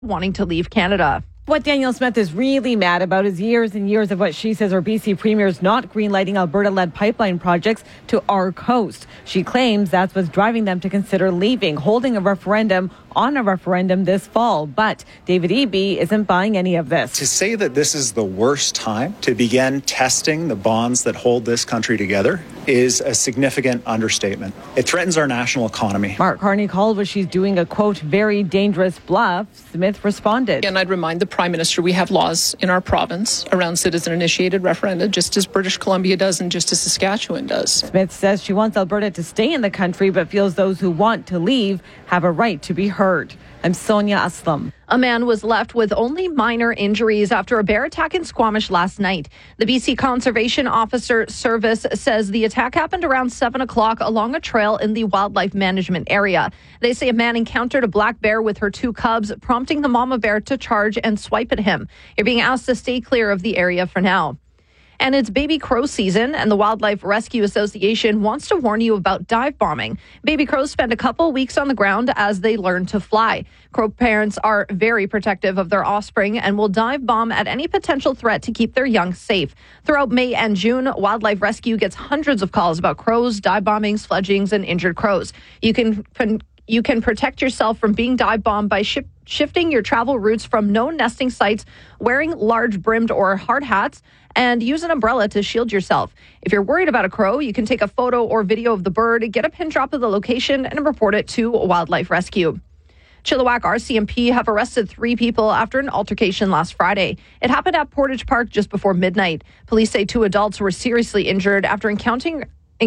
wanting to leave Canada. What Danielle Smith is really mad about is years and years of what she says are BC premiers not greenlighting Alberta-led pipeline projects to our coast. She claims that's what's driving them to consider leaving, holding a referendum on a referendum this fall. But David Eby isn't buying any of this. To say that this is the worst time to begin testing the bonds that hold this country together is a significant understatement. It threatens our national economy. Mark Carney called what she's doing a, quote, very dangerous bluff. Smith responded. And I'd remind the Prime Minister we have laws in our province around citizen-initiated referenda, just as British Columbia does and just as Saskatchewan does. Smith says she wants Alberta to stay in the country, but feels those who want to leave have a right to be heard. I'm Sonia Aslam. A man was left with only minor injuries after a bear attack in Squamish last night. The BC Conservation Officer Service says the attack happened around 7 o'clock along a trail in the wildlife management area. They say a man encountered a black bear with her 2 cubs, prompting the mama bear to charge and swipe at him. You're being asked to stay clear of the area for now. And it's baby crow season, and the Wildlife Rescue Association wants to warn you about dive bombing. Baby crows spend a couple weeks on the ground as they learn to fly. Crow parents are very protective of their offspring and will dive bomb at any potential threat to keep their young safe. Throughout May and June, Wildlife Rescue gets hundreds of calls about crows, dive bombings, fledglings, and injured crows. You can protect yourself from being dive bombed by shifting your travel routes from known nesting sites, wearing large brimmed or hard hats, and use an umbrella to shield yourself. If you're worried about a crow, you can take a photo or video of the bird, get a pin drop of the location, and report it to Wildlife Rescue. Chilliwack RCMP have arrested 3 people after an altercation last Friday. It happened at Portage Park just before midnight. Police say 2 adults were seriously injured after encountering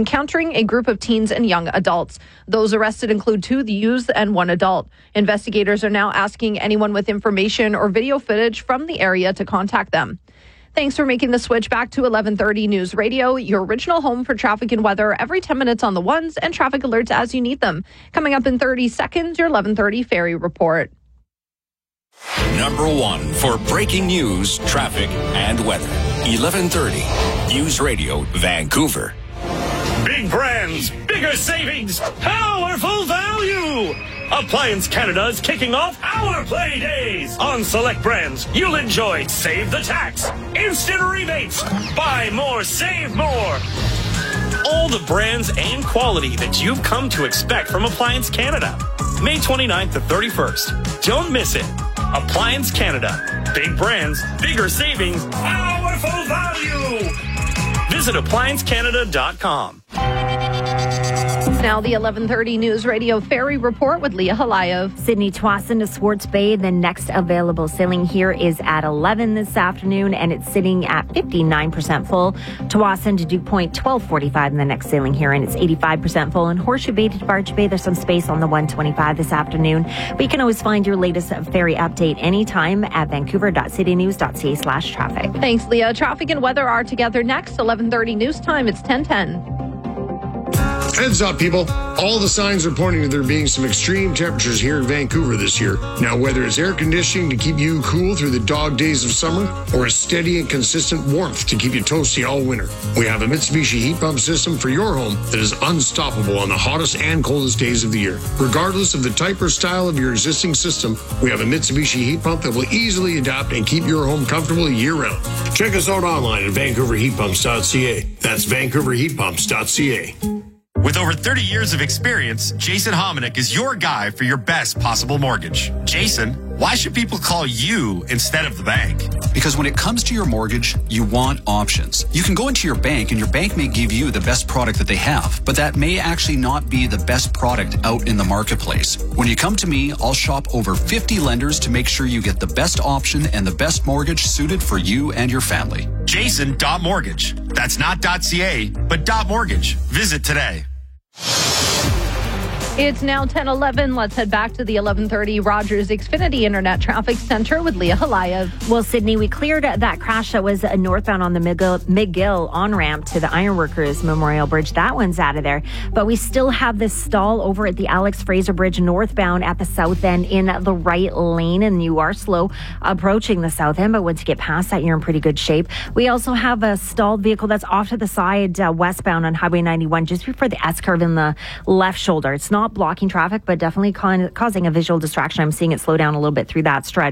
a group of teens and young adults. Those arrested include 2 youths and 1 adult. Investigators are now asking anyone with information or video footage from the area to contact them. Thanks for making the switch back to 1130 News Radio, your original home for traffic and weather every 10 minutes on the ones and traffic alerts as you need them. Coming up in 30 seconds, your 1130 Ferry Report. Number 1 for breaking news, traffic, and weather. 1130 News Radio, Vancouver. Big brands, bigger savings, powerful value! Appliance Canada is kicking off our play days. On select brands, you'll enjoy Save the Tax, instant rebates, buy more, save more. All the brands and quality that you've come to expect from Appliance Canada. May 29th to 31st. Don't miss it. Appliance Canada. Big brands, bigger savings, powerful value. Visit appliancecanada.com. Now the 1130 News Radio Ferry Report with Leah Halayev. Sydney Tsawwassen to Swartz Bay. The next available sailing here is at 11 this afternoon, and it's sitting at 59% full. Tsawwassen to Duke Point, 12:45 in the next sailing here, and it's 85% full. And Horseshoe Bay to Debarch Bay, there's some space on the 125 this afternoon. But you can always find your latest ferry update anytime at vancouver.citynews.ca/traffic. Thanks, Leah. Traffic and weather are together next. 1130 News Time. It's 10:10. Heads up, people. All the signs are pointing to there being some extreme temperatures here in Vancouver this year. Now, whether it's air conditioning to keep you cool through the dog days of summer or a steady and consistent warmth to keep you toasty all winter, we have a Mitsubishi heat pump system for your home that is unstoppable on the hottest and coldest days of the year. Regardless of the type or style of your existing system, we have a Mitsubishi heat pump that will easily adapt and keep your home comfortable year-round. Check us out online at vancouverheatpumps.ca. That's vancouverheatpumps.ca. With over 30 years of experience, Jason Hominick is your guy for your best possible mortgage. Jason, why should people call you instead of the bank? Because when it comes to your mortgage, you want options. You can go into your bank and your bank may give you the best product that they have, but that may actually not be the best product out in the marketplace. When you come to me, I'll shop over 50 lenders to make sure you get the best option and the best mortgage suited for you and your family. Jason.mortgage. That's not .ca, but .mortgage. Visit today. It's now 10:11. Let's head back to the 1130 Rogers Xfinity Internet Traffic Center with Leah Halayev. Well, Sydney, we cleared that crash that was northbound on the McGill on-ramp to the Ironworkers Memorial Bridge. That one's out of there. But we still have this stall over at the Alex Fraser Bridge northbound at the south end in the right lane. And you are slow approaching the south end, but once you get past that, you're in pretty good shape. We also have a stalled vehicle that's off to the side westbound on Highway 91 just before the S-curve in the left shoulder. It's not not blocking traffic, but definitely causing a visual distraction. I'm seeing it slow down a little bit through that stretch.